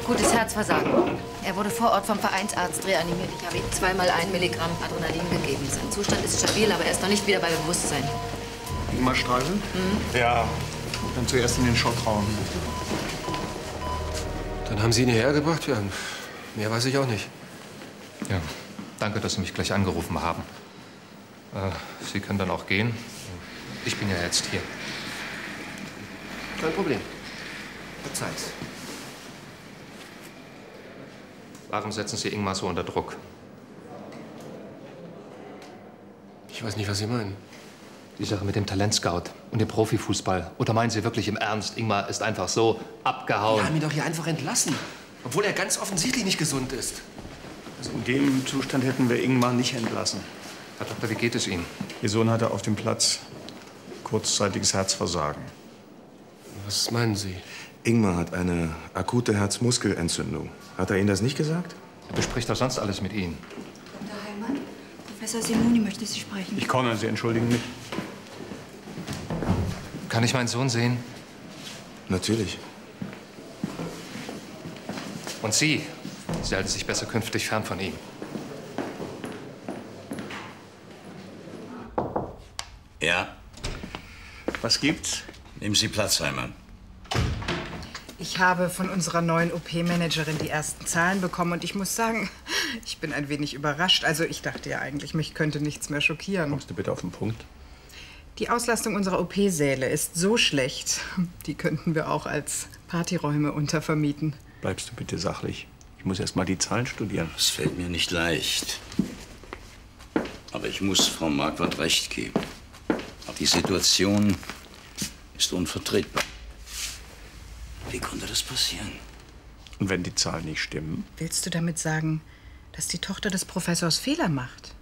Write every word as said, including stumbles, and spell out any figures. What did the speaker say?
Akutes Herzversagen. Er wurde vor Ort vom Vereinsarzt reanimiert. Ich habe ihm zweimal ein Milligramm Adrenalin gegeben. Sein Zustand ist stabil, aber er ist noch nicht wieder bei Bewusstsein. Ingmar Streisel? Mhm. Ja. Dann zuerst in den Schockraum. Dann haben Sie ihn hierher gebracht? Ja, mehr weiß ich auch nicht. Ja, danke, dass Sie mich gleich angerufen haben. Äh, Sie können dann auch gehen. Ich bin ja jetzt hier. Kein Problem. Verzeiht's. Warum setzen Sie Ingmar so unter Druck? Ich weiß nicht, was Sie meinen. Die Sache mit dem Talentscout und dem Profifußball. Oder meinen Sie wirklich im Ernst, Ingmar ist einfach so abgehauen? Wir haben ihn doch hier einfach entlassen. Obwohl er ganz offensichtlich nicht gesund ist. Also in dem Zustand hätten wir Ingmar nicht entlassen. Herr Doktor, wie geht es Ihnen? Ihr Sohn hatte auf dem Platz kurzzeitiges Herzversagen. Was meinen Sie? Ingmar hat eine akute Herzmuskelentzündung. Hat er Ihnen das nicht gesagt? Er bespricht doch sonst alles mit Ihnen. Doktor Heimann, Professor Simoni möchte Sie sprechen. Ich komme, Sie entschuldigen mich. Kann ich meinen Sohn sehen? Natürlich. Und Sie? Sie halten sich besser künftig fern von ihm. Ja, Was gibt's? nehmen Sie Platz, Heimann. Ich habe von unserer neuen O P-Managerin die ersten Zahlen bekommen und ich muss sagen, ich bin ein wenig überrascht. Also ich dachte ja eigentlich, mich könnte nichts mehr schockieren. Kommst du bitte auf den Punkt? Die Auslastung unserer O P-Säle ist so schlecht, die könnten wir auch als Partyräume untervermieten. Bleibst du bitte sachlich. Ich muss erst mal die Zahlen studieren. Es fällt mir nicht leicht. Aber ich muss Frau Marquardt recht geben. Die Situation ist unvertretbar. Wie konnte das passieren? Und wenn die Zahlen nicht stimmen? Willst du damit sagen, dass die Tochter des Professors Fehler macht?